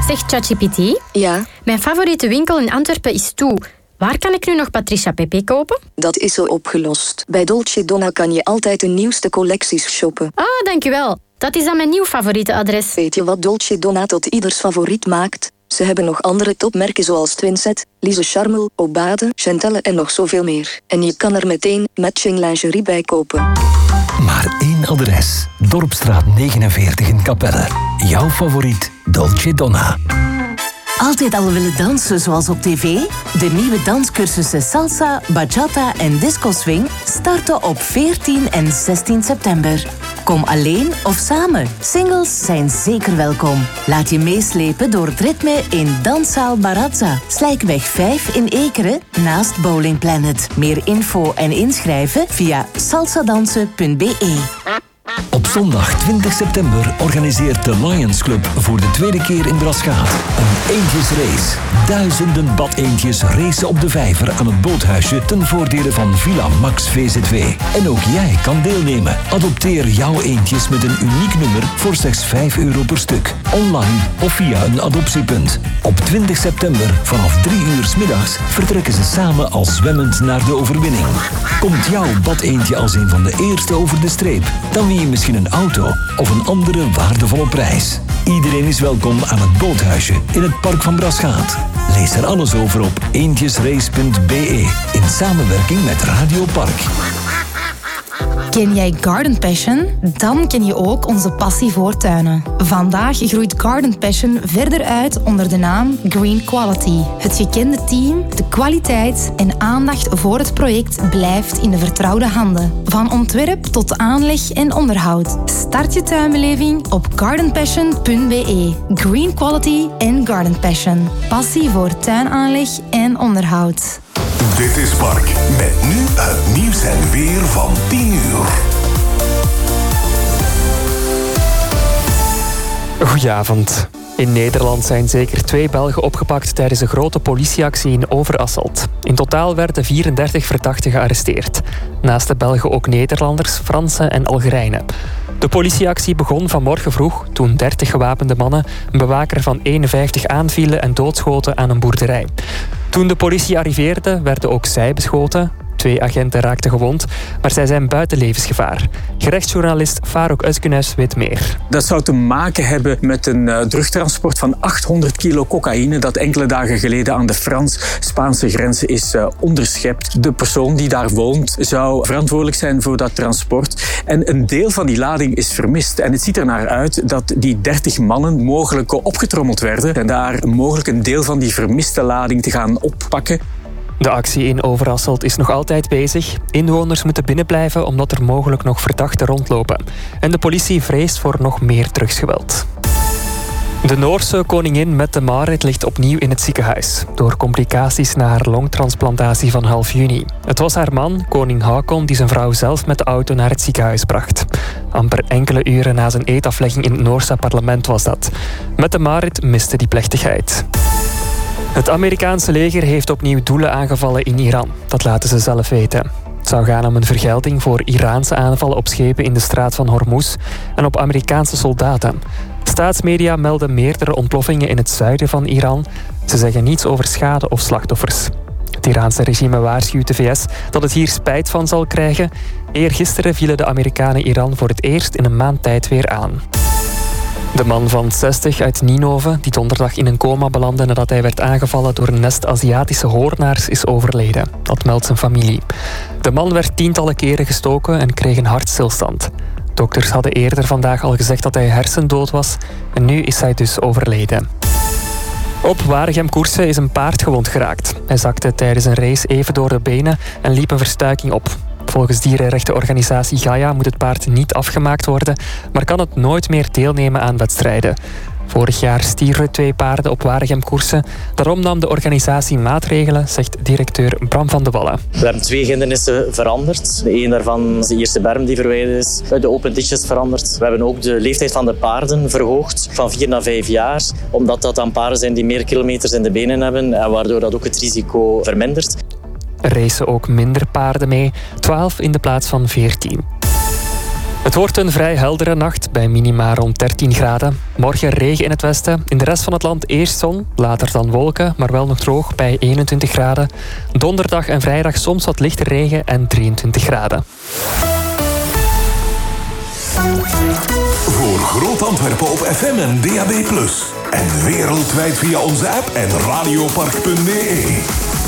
Zeg ChatGPT. Ja? Mijn favoriete winkel in Antwerpen is toe. Waar kan ik nu nog Patricia Pepe kopen? Dat is zo opgelost. Bij Dolce Donna kan je altijd de nieuwste collecties shoppen. Ah, dankjewel. Dat is dan mijn nieuw favoriete adres. Weet je wat Dolce Donna tot ieders favoriet maakt? Ze hebben nog andere topmerken zoals Twinset, Lise Charmel, Obade, Chantelle en nog zoveel meer. En je kan er meteen matching lingerie bij kopen. Maar één adres. Dorpstraat 49 in Capelle. Jouw favoriet Dolce Donna. Altijd al willen dansen zoals op tv? De nieuwe danscursussen Salsa, Bachata en Disco Swing starten op 14 en 16 september. Kom alleen of samen. Singles zijn zeker welkom. Laat je meeslepen door het ritme in Danszaal Barazza, Slijkweg 5 in Ekeren, naast Bowling Planet. Meer info en inschrijven via salsadansen.be. Op zondag 20 september organiseert de Lions Club voor de tweede keer in Braschaat een eendjesrace. Duizenden badeendjes racen op de vijver aan het boothuisje ten voordele van Villa Max VZW. En ook jij kan deelnemen. Adopteer jouw eendjes met een uniek nummer voor slechts €5 per stuk. Online of via een adoptiepunt. Op 20 september vanaf 3:00 's middags vertrekken ze samen als zwemmend naar de overwinning. Komt jouw badeendje als een van de eerste over de streep, dan win je misschien een auto of een andere waardevolle prijs. Iedereen is welkom aan het boothuisje in het Park van Braschaat. Lees er alles over op eendjesrace.be in samenwerking met Radio Park. Ken jij Garden Passion? Dan ken je ook onze passie voor tuinen. Vandaag groeit Garden Passion verder uit onder de naam Green Quality. Het gekende team, de kwaliteit en aandacht voor het project blijft in de vertrouwde handen. Van ontwerp tot aanleg en onderhoud. Start je tuinbeleving op gardenpassion.be. Green Quality en Garden Passion. Passie voor tuinaanleg en onderhoud. Dit is Park, met nu het nieuws en weer van 10:00. Goedenavond. In Nederland zijn zeker 2 Belgen opgepakt tijdens een grote politieactie in Overasselt. In totaal werden 34 verdachten gearresteerd. Naast de Belgen ook Nederlanders, Fransen en Algerijnen. De politieactie begon vanmorgen vroeg toen 30 gewapende mannen een bewaker van 51 aanvielen en doodschoten aan een boerderij. Toen de politie arriveerde, werden ook zij beschoten. 2 agenten raakten gewond, maar zij zijn buiten levensgevaar. Gerechtsjournalist Farouk Özgünes weet meer. Dat zou te maken hebben met een drugtransport van 800 kilo cocaïne dat enkele dagen geleden aan de Frans-Spaanse grens is onderschept. De persoon die daar woont zou verantwoordelijk zijn voor dat transport. En een deel van die lading is vermist. En het ziet er naar uit dat die 30 mannen mogelijk opgetrommeld werden en daar mogelijk een deel van die vermiste lading te gaan oppakken. De actie in Overasselt is nog altijd bezig. Inwoners moeten binnenblijven omdat er mogelijk nog verdachten rondlopen. En de politie vreest voor nog meer drugsgeweld. De Noorse koningin Mette-Marit ligt opnieuw in het ziekenhuis. Door complicaties na haar longtransplantatie van half juni. Het was haar man, koning Haakon, die zijn vrouw zelf met de auto naar het ziekenhuis bracht. Amper enkele uren na zijn eedaflegging in het Noorse parlement was dat. Mette-Marit miste die plechtigheid. Het Amerikaanse leger heeft opnieuw doelen aangevallen in Iran. Dat laten ze zelf weten. Het zou gaan om een vergelding voor Iraanse aanvallen op schepen in de straat van Hormuz en op Amerikaanse soldaten. Staatsmedia melden meerdere ontploffingen in het zuiden van Iran. Ze zeggen niets over schade of slachtoffers. Het Iraanse regime waarschuwt de VS dat het hier spijt van zal krijgen. Eergisteren vielen de Amerikanen Iran voor het eerst in een maand tijd weer aan. De man van 60 uit Ninove, die donderdag in een coma belandde nadat hij werd aangevallen door een nest Aziatische hoornaars, is overleden. Dat meldt zijn familie. De man werd tientallen keren gestoken en kreeg een hartstilstand. Dokters hadden eerder vandaag al gezegd dat hij hersendood was en nu is hij dus overleden. Op Waregem-Koersen is een paard gewond geraakt. Hij zakte tijdens een race even door de benen en liep een verstuiking op. Volgens dierenrechtenorganisatie Gaia moet het paard niet afgemaakt worden, maar kan het nooit meer deelnemen aan wedstrijden. Vorig jaar stierven 2 paarden op Waregem-Koersen. Daarom nam de organisatie maatregelen, zegt directeur Bram van de Wallen. We hebben 2 hindernissen veranderd. Eén daarvan is de eerste berm die verwijderd is. De open ditches veranderd. We hebben ook de leeftijd van de paarden verhoogd van 4 naar 5 jaar. Omdat dat dan paarden zijn die meer kilometers in de benen hebben en waardoor dat ook het risico vermindert. Er racen ook minder paarden mee, 12 in de plaats van 14. Het wordt een vrij heldere nacht bij minima rond 13 graden. Morgen regen in het westen. In de rest van het land eerst zon, later dan wolken, maar wel nog droog bij 21 graden. Donderdag en vrijdag soms wat lichte regen en 23 graden. Voor Groot Antwerpen op FM en DAB+. En wereldwijd via onze app en radiopark.be.